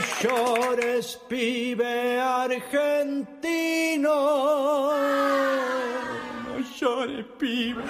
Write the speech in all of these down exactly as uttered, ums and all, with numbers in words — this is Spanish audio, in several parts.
llores, pibe argentino. No llores, pibe.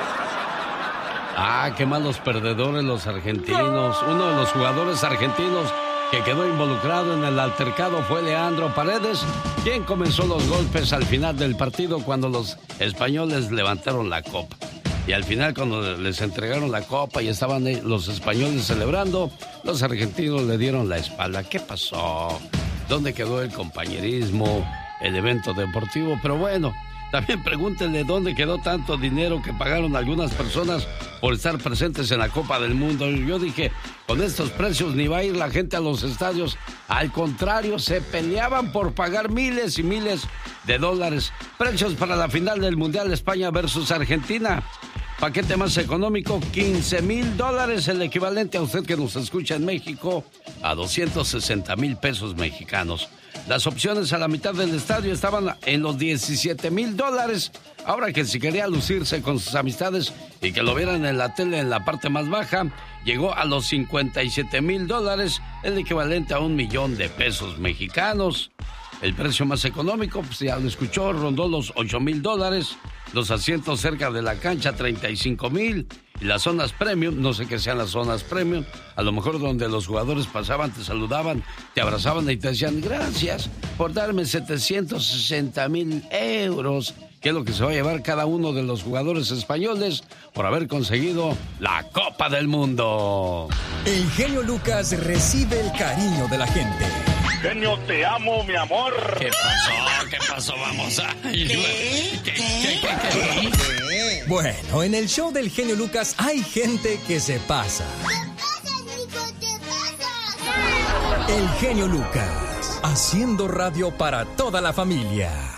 Ah, qué malos perdedores los argentinos. Uno de los jugadores argentinos que quedó involucrado en el altercado fue Leandro Paredes, quien comenzó los golpes al final del partido cuando los españoles levantaron la copa. Y al final, cuando les entregaron la copa y estaban los españoles celebrando, los argentinos le dieron la espalda. ¿Qué pasó? ¿Dónde quedó el compañerismo, el evento deportivo? Pero bueno, también pregúntenle dónde quedó tanto dinero que pagaron algunas personas por estar presentes en la Copa del Mundo. Yo dije, con estos precios ni va a ir la gente a los estadios. Al contrario, se peleaban por pagar miles y miles de dólares. Precios para la final del Mundial España versus Argentina. Paquete más económico, quince mil dólares, el equivalente a usted que nos escucha en México, a doscientos sesenta mil pesos mexicanos. Las opciones a la mitad del estadio estaban en los diecisiete mil dólares. Ahora que si quería lucirse con sus amistades y que lo vieran en la tele en la parte más baja, llegó a los cincuenta y siete mil dólares, el equivalente a un millón de pesos mexicanos. El precio más económico, pues ya lo escuchó, rondó los ocho mil dólares. Los asientos cerca de la cancha, treinta y cinco mil. Y las zonas premium, no sé qué sean las zonas premium, a lo mejor donde los jugadores pasaban, te saludaban, te abrazaban y te decían gracias por darme setecientos sesenta mil euros, que es lo que se va a llevar cada uno de los jugadores españoles por haber conseguido la Copa del Mundo. El genio Lucas recibe el cariño de la gente. Genio, te amo, mi amor. ¿Qué pasó? ¿Qué pasó? Vamos a... ¿Qué? ¿Qué? ¿Qué? ¿Qué? ¿Qué? ¿Qué? Bueno, en el show del genio Lucas hay gente que se pasa. ¿Qué pasa, Nico? ¿Qué pasa? El genio Lucas, haciendo radio para toda la familia.